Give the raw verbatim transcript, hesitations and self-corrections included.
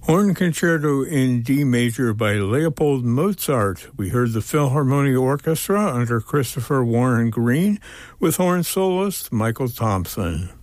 Horn Concerto in D Major by Leopold Mozart. We heard the Philharmonic Orchestra under Christopher Warren Green with horn soloist Michael Thompson.